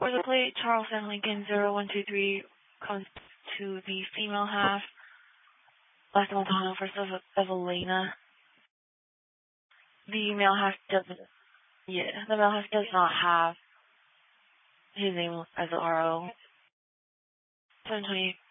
For the plate, Charles and Lincoln 0123 comes to the female half. Last Montana versus Evelina. The male half doesn't. Yeah, the male half does not have his name as the RO. 720